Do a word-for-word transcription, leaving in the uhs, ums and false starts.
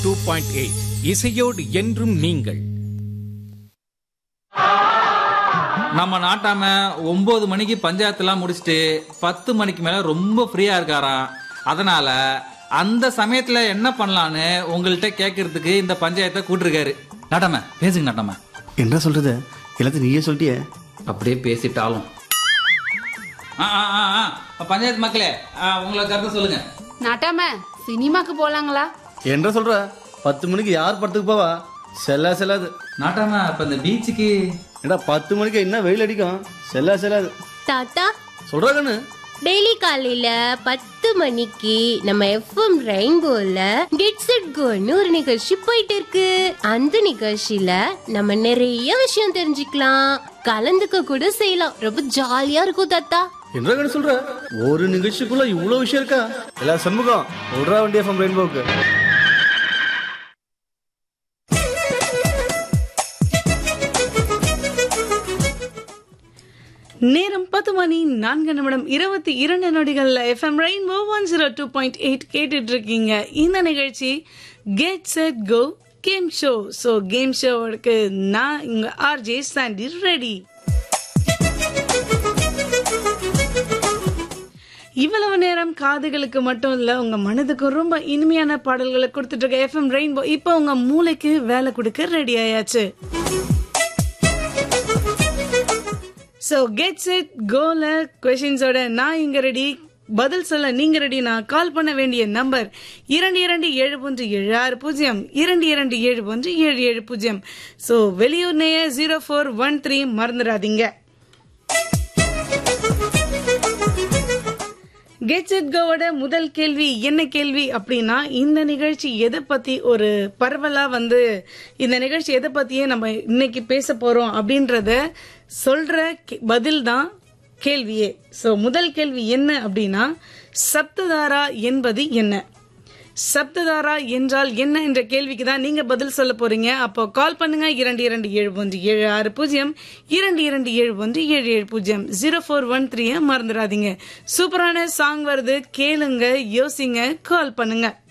Two point eight இசையோடு என்றும் நீங்கள். நம்ம நாட்டாம ஒன்பது மணிக்கு பஞ்சாயத்துலாம் முடிச்சுட்டு பத்து மணிக்கு மேல ரொம்ப ஃப்ரீயா இருக்காராம். அதனால அந்த சமயத்துல என்ன பண்ணலான்னு உங்கள்கிட்ட கேட்கறதுக்கு இந்த பஞ்சாயத்தை கூட்டிருக்காரு. நாட்டாம பேசுங்க. நாட்டாம என்ன சொல்றது, எல்லாத்தையும் நீயே சொல்லிட்டியே. அப்படியே பேசிட்டாலும் பஞ்சாயத்து மக்களே உங்களை கருத்து சொல்லுங்க. நாட்டாம சினிமாக்கு போலாங்களா? என்ன சொல்ற, பத்து மணிக்கு யார் படத்துக்கு போவா? செல்லா செல்லாது. நாட்டாம இப்ப இந்த பீச்சுக்கு ஏடா பத்து மணிக்கு என்ன வெயில் அடிக்கும், செல்லா செல்லாது. தாத்தா சொல்றா கண்ணு, டெய்லி காலையில பத்து மணிக்கு நம்ம எஃப்எம் ரெயின்போல கெட் செட் கோன்னு ஒரு நிகழ்ச்சி போயிட்டு இருக்கு. அந்த நிகழ்ச்சியில நம்ம நிறைய விஷயம் தெரிஞ்சுக்கலாம், கலந்துக்க கூட செய்யலாம். ரொம்ப ஜாலியா இருக்கும் தாத்தா. என்ன கண்ணு சொல்ற, ஒரு நிகழ்ச்சிக்குள்ள இவ்வளவு விஷயம் இருக்கா? எல்லா சண்முகம் விடுறா வண்டி எஃப்எம் ரெயின்போக்கு. நேரம் பத்து மணி நான்கு நிமிடம் இருபத்தி இரண்டு நொடிகள்ல FM rainbow one zero two point eight கேட்டுட்டு இருக்கீங்க. இந்த நிகழ்ச்சி get set go game show. So game ஷோவுக்கு நான் இங்க ஆர்ஜே சாண்டி ரெடி. இவ்வளவு நேரம் காதுகளுக்கு மட்டும் இல்ல, உங்க மனதுக்கு ரொம்ப இனிமையான பாடல்களை கொடுத்துட்டு இருக்க எஃப்எம் ரெயின்போ இப்போ உங்க மூளைக்கு வேலை கொடுக்க ரெடி ஆயாச்சு. ஸோ கெட் செட் கோல கொஸ்டின்ஸோட நான் இங்க ரெடி. பதில் சொல்ல நீங்க ரெடி. நான் கால் பண்ண வேண்டிய நம்பர் இரண்டு இரண்டு ஏழு ஒன்று ஏழு ஆறு பூஜ்ஜியம் இரண்டு இரண்டு ஏழு ஒன்று ஏழு ஏழு பூஜ்ஜியம். ஸோ வெளியூர் நேய ஜீரோ ஃபோர் ஒன் த்ரீ மறந்துடாதீங்க. கெட் செட் கோவோட முதல் கேள்வி என்ன கேள்வி அப்படின்னா, இந்த நிகழ்ச்சி எதை பத்தி ஒரு பரவலா வந்து இந்த நிகழ்ச்சி எதை பத்தியே நம்ம இன்னைக்கு பேச போறோம் அப்படின்றத சொல்ற பதில் தான் கேள்வியே. சோ முதல் கேள்வி என்ன அப்படின்னா, சப்ததாரா என்பது என்ன? சப்ததாரா என்றால் என்ன என்ற கேள்விக்கு தான் நீங்க பதில் சொல்ல போறீங்க. அப்போ கால் பண்ணுங்க இரண்டு இரண்டு ஏழு ஒன்று ஏழு ஆறு பூஜ்ஜியம் இரண்டு இரண்டு ஏழு ஒன்று ஏழு ஏழு பூஜ்ஜியம் ஜீரோ ஃபோர் ஒன் த்ரீ மறந்துடாதீங்க. சூப்பரான சாங் வருது, கேளுங்க, யோசிங்க, கால் பண்ணுங்க.